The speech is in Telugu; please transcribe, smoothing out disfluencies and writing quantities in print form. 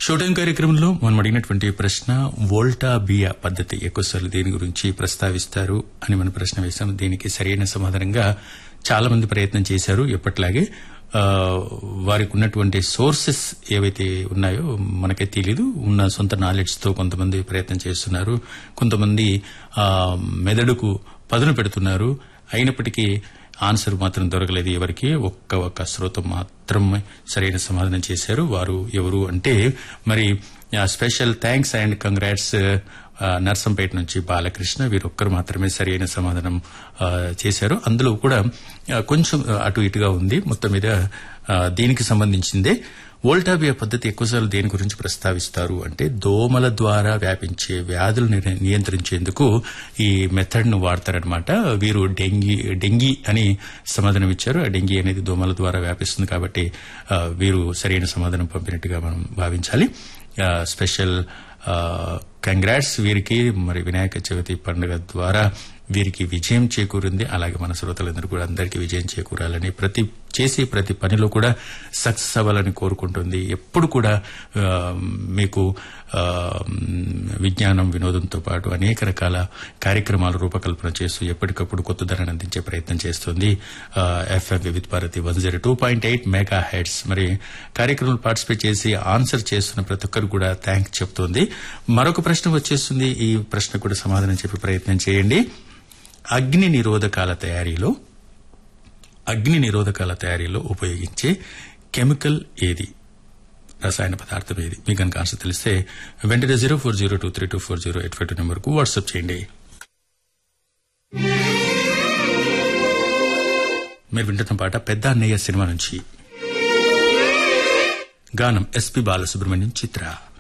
షో టైం కార్యక్రమంలో మనం అడిగినటువంటి ప్రశ్న వోల్టా బియా పద్ధతి ఎక్కువసార్లు దేని గురించి ప్రస్తావిస్తారు అని మన ప్రశ్న వేశాం. దీనికి సరైన సమాధానంగా చాలా మంది ప్రయత్నం చేశారు. ఎప్పట్లాగే వారికి ఉన్నటువంటి సోర్సెస్ ఏవైతే ఉన్నాయో మనకే తెలీదు. ఉన్న సొంత నాలెడ్జ్ తో కొంతమంది ప్రయత్నం చేస్తున్నారు, కొంతమంది మెదడుకు పదును పెడుతున్నారు. అయినప్పటికీ ఆన్సర్ మాత్రం దొరకలేదు ఎవరికి. ఒక్క శ్రోత మాత్రమే సరైన సమాధానం చేశారు. వారు ఎవరు అంటే మరి special thanks and congrats Narsampet నుంచి బాలకృష్ణ. వీరొక్కరు మాత్రమే సరైన సమాధానం చేశారు. అందులో కూడా కొంచెం అటు ఇటుగా ఉంది. మొత్తం మీద దీనికి సంబంధించిందే. వోల్టాబియా పద్ధతి ఎక్కువసార్లు దేని గురించి ప్రస్తావిస్తారు అంటే దోమల ద్వారా వ్యాపించే వ్యాధులు నియంత్రించేందుకు ఈ మెథడ్ ను వాడతారనమాట. వీరు డెంగీ అని సమాధానం ఇచ్చారు. ఆ డెంగీ అనేది దోమల ద్వారా వ్యాపిస్తుంది కాబట్టి వీరు సరైన సమాధానం పంపినట్టుగా మనం భావించాలి. స్పెషల్ కంగ్రాట్స్ వీరికి. మరి వినాయక చవితి పండుగ ద్వారా వీరికి విజయం చేకూరింది. అలాగే మన శ్రోతలందరూ కూడా అందరికీ విజయం చేకూరాలని, ప్రతి పనిలో కూడా సక్సెస్ అవ్వాలని కోరుకుంటుంది. ఎప్పుడు కూడా మీకు విజ్ఞానం వినోదంతో పాటు అనేక రకాల కార్యక్రమాలు రూపకల్పన చేస్తూ ఎప్పటికప్పుడు కొత్తదనాన్ని అందించే ప్రయత్నం చేస్తుంది ఎఫ్ఎం వివిధ భారతి 102.8 మెగా హెడ్స్. మరి కార్యక్రమంలో పార్టిసిపేట్ చేసి ఆన్సర్ చేస్తున్న ప్రతి ఒక్కరు కూడా థ్యాంక్స్ చెప్తోంది. మరొక ప్రశ్న వచ్చేస్తుంది. ఈ ప్రశ్న కూడా సమాధానం చెప్పే ప్రయత్నం చేయండి. అగ్ని నిరోధకాల తయారీలో ఉపయోగించే కెమికల్ ఏది, రసాయన పదార్థం ఏది? మీకు కనుక ఆన్సర్ తెలిస్తే వెంటనే 0402324085 నెంబర్కు వాట్సాప్ చేయండి. మీరు వింటున్న పాట పెద్ద అన్నయ్య సినిమా నుంచి. గానం ఎస్పి బాలసుబ్రహ్మణ్యం, చిత్ర.